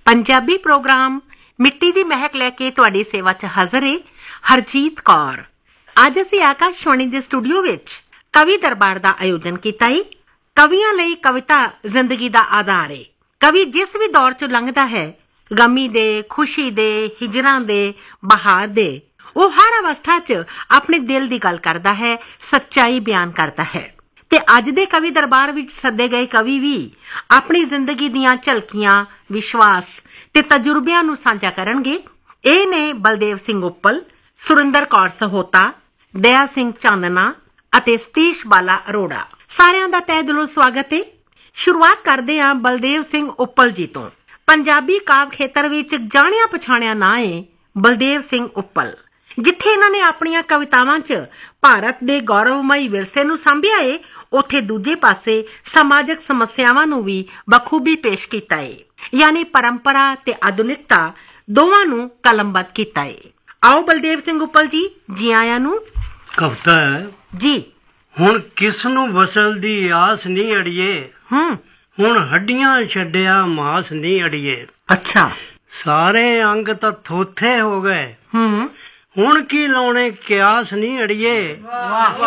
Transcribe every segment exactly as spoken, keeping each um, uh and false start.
Punjabi programme मिट्टी दी महक लैके तुहाडी सेवा च हाज़र है हरजीत कौर। अज असीं आकाशवाणी दे स्टूडियो विच कवि दरबार दा आयोजन कीता है। कवियां लई कविता जिंदगी दा आधार है। कवि जिस भी दौर चों लंघदा है, गमी दे, खुशी दे, हिजरां दे, बहार दे, वो हर अवस्था च अपने दिल दी गल करदा है, सच्चाई बयान करदा है। ते अज दे कवि दरबार विच सद्दे गए कवि भी अपनी जिंदगी दीयां झलकियां, विश्वास ते तजुर्बियां नूं साझा करनगे। ਇਹ ਨੇ ਬਲਦੇਵ ਸਿੰਘ ਉੱਪਲ, ਸੁਰਿੰਦਰ ਕੌਰ ਸਹੋਤਾ, ਦਇਆ ਸਿੰਘ ਚਾਨਣਾ ਅਤੇ ਸਤੀਸ਼ ਬਾਲਾ ਅਰੋੜਾ। ਸਾਰਿਆਂ ਦਾ ਤਹਿ ਦਿਲੋਂ ਸਵਾਗਤ ਹੈ। ਸ਼ੁਰੂਆਤ ਕਰਦੇ ਹਾਂ ਬਲਦੇਵ ਸਿੰਘ ਉੱਪਲ ਜੀ ਤੋਂ। ਪੰਜਾਬੀ ਕਾਵਿ ਖੇਤਰ ਵਿੱਚ ਜਾਣਿਆ ਪਛਾਣਿਆ ਨਾਂ ਹੈ ਬਲਦੇਵ ਸਿੰਘ ਉੱਪਲ। ਜਿੱਥੇ ਇਹਨਾਂ ਨੇ ਆਪਣੀਆਂ ਕਵਿਤਾਵਾਂ 'ਚ ਭਾਰਤ ਦੇ ਗੌਰਵਮਈ ਵਿਰਸੇ ਨੂੰ ਸਾਂਭਿਆ ਹੈ, ਉੱਥੇ ਦੂਜੇ ਪਾਸੇ ਸਮਾਜਿਕ ਸਮੱਸਿਆਵਾਂ ਨੂੰ ਵੀ ਬਖੂਬੀ ਪੇਸ਼ ਕੀਤਾ ਹੈ। ਯਾਨੀ ਪਰੰਪਰਾ ਤੇ ਆਧੁਨਿਕਤਾ ਦੋਵਾਂ ਨੂੰ ਕਲਮਬੱਧ ਕੀਤਾ ਹੈ। ਆਓ ਬਲਦੇਵ ਸਿੰਘ ਉੱਪਲ ਜੀ, ਜੀ ਆਇਆਂ ਨੂੰ। ਕਵਿਤਾ ਹੈ ਜੀ। ਹੁਣ ਕਿਸ ਨੂੰ ਵਸਲ ਦੀ ਆਸ ਨਹੀਂ ਅੜੀਏ, ਹੂੰ ਹੁਣ ਹੱਡੀਆਂ ਛੱਡਿਆ ਮਾਸ ਨਹੀਂ ਅੜੀਏ। ਅੱਛਾ। ਸਾਰੇ ਅੰਗ ਤਾਂ ਥੋਥੇ ਹੋ ਗਏ, ਹੂੰ ਹੁਣ ਕੀ ਲਾਉਣੇ ਕਿਆਸ ਨਹੀਂ ਅੜੀਏ। ਵਾਹ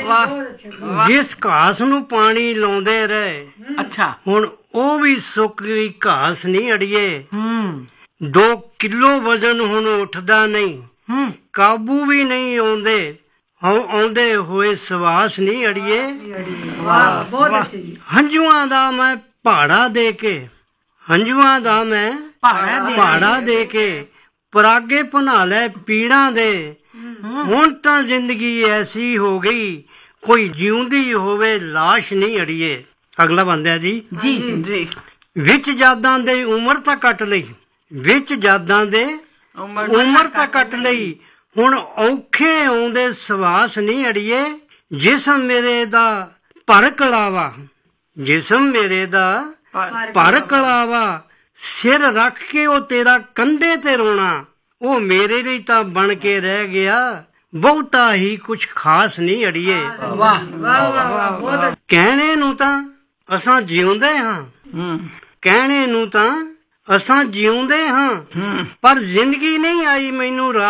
ਵਾਹ। ਜਿਸ ਘਾਸ ਨੂੰ ਪਾਣੀ ਲਾਉਂਦੇ ਰਹੇ, ਅੱਛਾ, ਹੁਣ ਉਹ ਵੀ ਸੁੱਕ ਗਈ ਘਾਸ ਨਹੀਂ ਅੜੀਏ। ਹੂੰ ਦੋ ਕਿਲੋ ਵਜ਼ਨ ਹੁਣ ਉੱਠਦਾ ਨਹੀਂ, ਹੂੰ ਕਾਬੂ ਵੀ ਨਹੀਂ ਆਉਂਦੇ, ਆਉਂਦੇ ਹੋਏ ਸਵਾਸ ਨਹੀਂ ਅੜੀਏ। ਵਾਹ, ਬਹੁਤ ਅੱਛੀ। ਹੰਝੂਆਂ ਦਾ ਮੈਂ ਪਹਾੜਾ ਦੇ ਕੇ, ਹੰਝੂਆਂ ਦਾ ਮੈਂ ਪਹਾੜਾ ਦੇ ਪਹਾੜਾ ਦੇ ਕੇ ਪਰਾਗੇ ਭੁਨਾ ਲੈ ਪੀੜਾਂ ਦੇ। ਹੁਣ ਤਾਂ ਜ਼ਿੰਦਗੀ ਐਸੀ ਹੋ ਗਈ, ਕੋਈ ਜਿਉਂਦੀ ਹੋਵੇ ਲਾਸ਼ ਨਹੀਂ ਅੜੀਏ। ਅਗਲਾ ਬੰਦਾ ਜੀ। ਜੀ ਜੀ। ਵਿੱਚ ਯਾਦਾਂ ਦੇ ਉਮਰ ਤਾਂ ਕੱਟ ਲਈ, ਵਿੱਚ ਯਾਦਾਂ ਦੇ ਉਮਰ ਤਾਂ ਕੱਟ ਲਈ, ਹੁਣ ਔਖੇ ਆਉਂਦੇ ਸਵਾਸ ਨਹੀਂ ਅੜੀਏ। ਜਿਸਮ ਮੇਰੇ ਦਾ ਭਰ ਕਲਾਵਾ, ਜਿਸਮ ਮੇਰੇ ਦਾ ਭਰ ਕਲਾਵਾ, ਸਿਰ ਰੱਖ ਕੇ ਉਹ ਤੇਰਾ ਕੰਧੇ ਤੇ ਰੋਣਾ, ਉਹ ਮੇਰੇ ਲਈ ਤਾਂ ਬਣ ਕੇ ਰਹਿ ਗਿਆ, ਬਹੁਤਾ ਹੀ ਕੁਛ ਖਾਸ ਨਹੀਂ ਅੜੀਏ। ਵਾਹ ਵਾਹ। ਕਹਿਣੇ ਨੂੰ ਤਾਂ ਅਸਾਂ ਜਿਉਂਦੇ ਹਾਂ, ਕਹਿਣੇ ਨੂੰ ਤਾਂ ਅਸਾਂ ਜਿਉਂਦੇ ਹਾਂ, ਪਰ ਜ਼ਿੰਦਗੀ ਨਹੀਂ ਆਈ ਮੈਨੂੰ